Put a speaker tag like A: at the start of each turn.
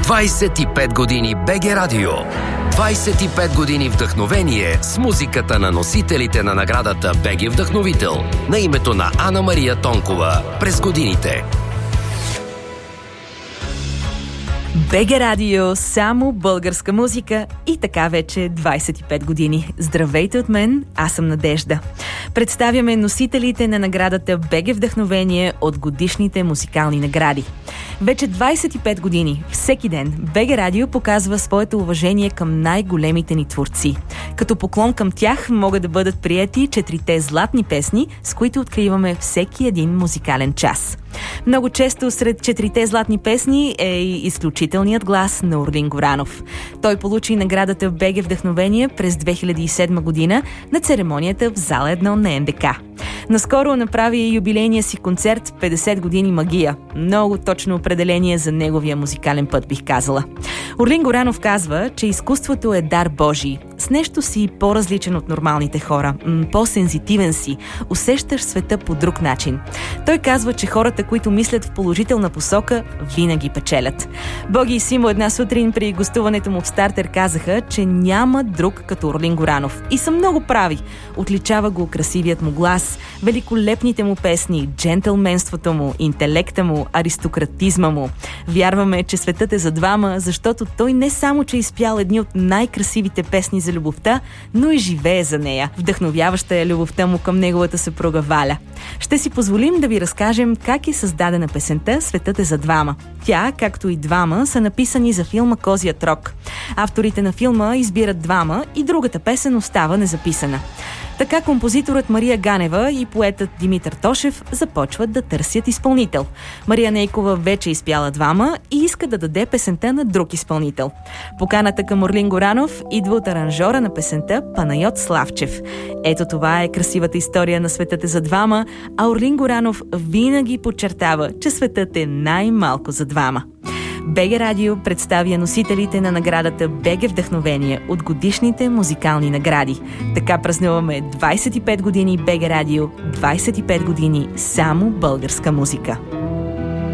A: 25 години БГ Радио. 25 години вдъхновение с музиката на носителите на наградата БГ Вдъхновител на името на Ана Мария Тонкова през годините.
B: БГ Радио, само българска музика и така вече 25 години. Здравейте от мен, аз съм Надежда. Представяме носителите на наградата БГ Вдъхновение от годишните музикални награди. Вече 25 години, всеки ден, БГ Радио показва своето уважение към най-големите ни творци. Като поклон към тях могат да бъдат приети 4 златни песни, с които откриваме всеки един музикален час. Много често сред 4 златни песни е и изключителният глас на Орлин Горанов. Той получи наградата БГ Вдъхновение през 2007 година на церемонията в зала 1 на НДК. Наскоро направи юбилейния си концерт 50 години магия. Много точно определение за неговия музикален път, бих казала. Орлин Горанов казва, че изкуството е дар Божий. С нещо си по-различен от нормалните хора. По-сензитивен си. Усещаш света по друг начин. Той казва, че хората, които мислят в положителна посока, винаги печелят. Боги и Симо една сутрин при гостуването му в Стартер казаха, че няма друг като Орлин Горанов. И са много прави. Отличава го красивият му глас, великолепните му песни, джентълменството му, интелекта му, аристократизма му. Вярваме, че светът е за двама, защото той не само, че изпял едни от най-красивите песни за любовта, но и живее за нея. Вдъхновяваща е любовта му към неговата съпруга Валя. Ще си позволим да ви разкажем как е създадена песента "Светът е за двама". Тя, както и "Двама", са написани за филма "Козият рог". Авторите на филма избират двама и другата песен остава незаписана. Така композиторът Мария Ганева и поетът Димитър Тошев започват да търсят изпълнител. Мария Нейкова вече изпяла "Двама" и иска да даде песента на друг изпълнител. Поканата към Орлин Горанов идва от аранжора на песента Панайот Славчев. Ето това е красивата история на "Светът е за двама", а Орлин Горанов винаги подчертава, че светът е най-малко за двама. БГ Радио представя носителите на наградата БГ Вдъхновение от годишните музикални награди. Така празнуваме 25 години БГ Радио, 25 години само българска музика.